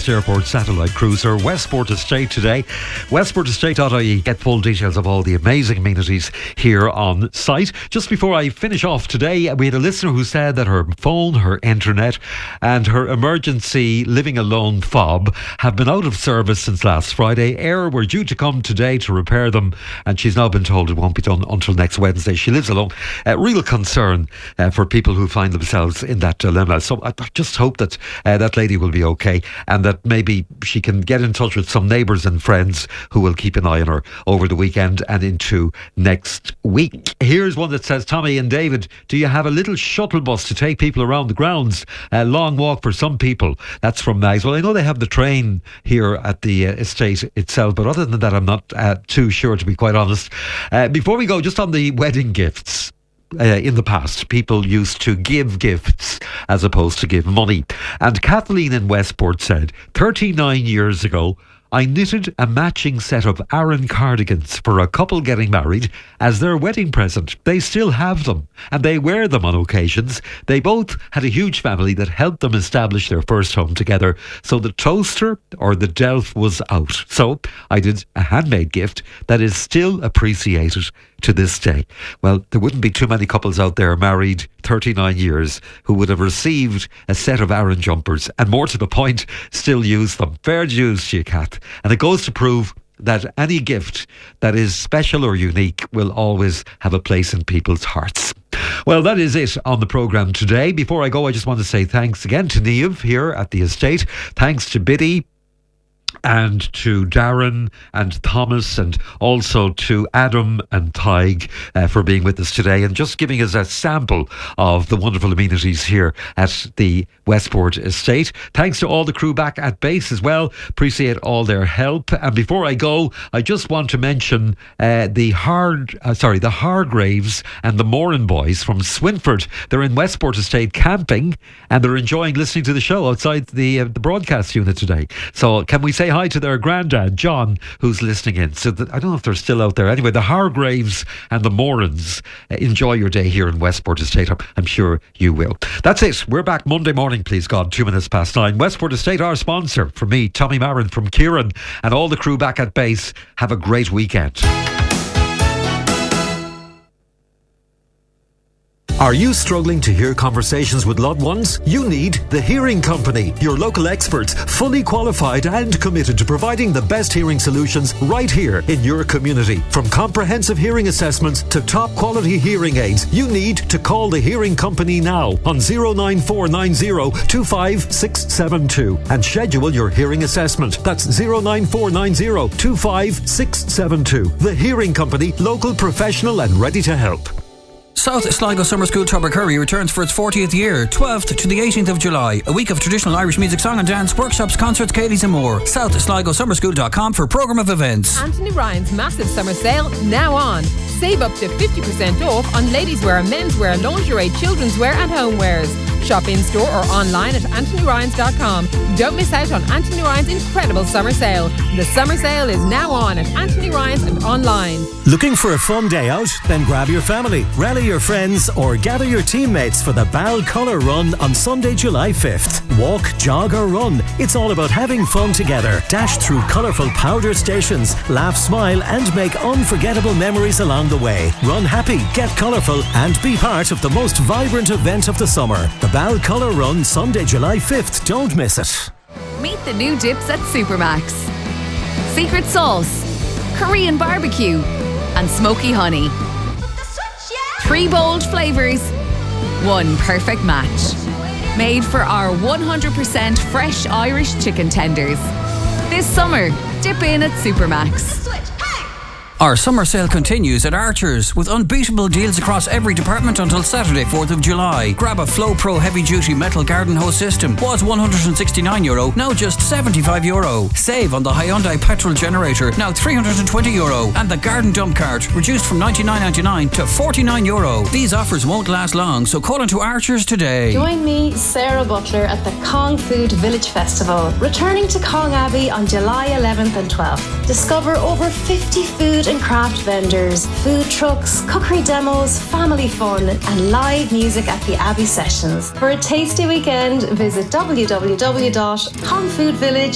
Belfast Airport satellite cruiser, Westport Estate today. westportestate.ie. Get full details of all the amazing amenities here on site. Just before I finish off today, we had a listener who said that her phone, her internet and her emergency living alone fob have been out of service since last Friday. Air were due to come today to repair them, and she's now been told it won't be done until next Wednesday. She lives alone. Real concern for people who find themselves in that dilemma. So I just hope that that lady will be okay, and that maybe she can get in touch with some neighbours and friends who will keep an eye on her over the weekend and into next week. Here's one that says, Tommy and David, do you have a little shuttle bus to take people around the grounds? A long walk for some people. That's from Mags. Well, I know they have the train here at the estate itself, but other than that, I'm not too sure, to be quite honest. Before we go, just on the wedding gifts. In the past, people used to give gifts as opposed to give money. And Kathleen in Westport said, 39 years ago, I knitted a matching set of Aran cardigans for a couple getting married as their wedding present. They still have them, and they wear them on occasions. They both had a huge family that helped them establish their first home together, so the toaster or the delf was out. So I did a handmade gift that is still appreciated to this day. Well, there wouldn't be too many couples out there married 39 years who would have received a set of Aran jumpers, and more to the point, still use them. Fair dues to you, Kath. And it goes to prove that any gift that is special or unique will always have a place in people's hearts. Well, that is it on the programme today. Before I go, I just want to say thanks again to Niamh here at the estate. Thanks to Biddy, and to Darren and Thomas, and also to Adam and Tig for being with us today and just giving us a sample of the wonderful amenities here at the Westport Estate. Thanks to all the crew back at base as well. Appreciate all their help. And before I go, I just want to mention the Hargraves and the Moran boys from Swinford. They're in Westport Estate camping, and they're enjoying listening to the show outside the broadcast unit today. So can we say hi to their granddad, John, who's listening in? So I don't know if they're still out there. Anyway, the Hargraves and the Morans, enjoy your day here in Westport Estate. I'm sure you will. That's it. We're back Monday morning, please God, 9:02. Westport Estate, our sponsor. For me, Tommy Marin, from Kieran and all the crew back at base, have a great weekend. Are you struggling to hear conversations with loved ones? You need The Hearing Company, your local experts, fully qualified and committed to providing the best hearing solutions right here in your community. From comprehensive hearing assessments to top quality hearing aids, you need to call The Hearing Company now on 09490 25672 and schedule your hearing assessment. That's 09490 25672. The Hearing Company, local, professional and ready to help. South Sligo Summer School Tubbercurry returns for its 40th year, 12th to the 18th of July. A week of traditional Irish music, song and dance, workshops, concerts, Katie's and more. SouthSligoSummerSchool.com for programme of events. Anthony Ryan's massive summer sale now on. Save up to 50% off on ladies' wear, menswear, lingerie, children's wear and homewares. Shop in store or online at AnthonyRyans.com. Don't miss out on Anthony Ryan's incredible summer sale. The summer sale is now on at Anthony Ryan's and online. Looking for a fun day out? Then grab your family, rally your friends or gather your teammates for the Bal Colour Run on Sunday, July 5th. Walk, jog or run. It's all about having fun together. Dash through colourful powder stations, laugh, smile and make unforgettable memories along the way. Run happy, get colourful and be part of the most vibrant event of the summer. The Bal Colour Run, Sunday, July 5th. Don't miss it. Meet the new dips at Supermax. Secret sauce, Korean barbecue and smoky honey. 3 bold flavours, 1 perfect match. Made for our 100% fresh Irish chicken tenders. This summer, dip in at Supermax. Our summer sale continues at Archer's with unbeatable deals across every department until Saturday, 4th of July. Grab a Flow Pro heavy-duty metal garden hose system. Was €169, now just €75. Save on the Hyundai petrol generator, now €320. And the garden dump cart, reduced from $99.99 to €49. These offers won't last long, so call into Archer's today. Join me, Sarah Butler, at the Kong Food Village Festival, returning to Kong Abbey on July 11th and 12th. Discover over 50 food and craft vendors, food trucks, cookery demos, family fun and live music at the Abbey Sessions. For a tasty weekend, visit www.kongfoodvillage.com.